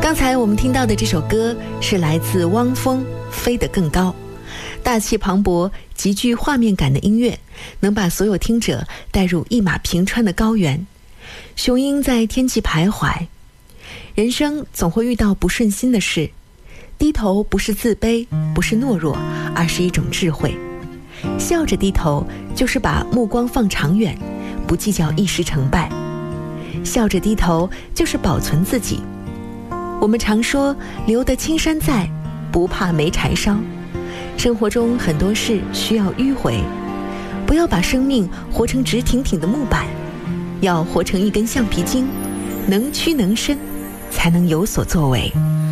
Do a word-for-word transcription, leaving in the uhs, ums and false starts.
刚才我们听到的这首歌是来自汪峰，《飞得更高》。大气磅礴、极具画面感的音乐，能把所有听者带入一马平川的高原。雄鹰在天际徘徊，人生总会遇到不顺心的事，低头不是自卑，不是懦弱，而是一种智慧。笑着低头，就是把目光放长远，不计较一时成败。笑着低头，就是保存自己。我们常说留得青山在，不怕没柴烧。生活中很多事需要迂回，不要把生命活成直挺挺的木板，要活成一根橡皮筋，能屈能伸，才能有所作为。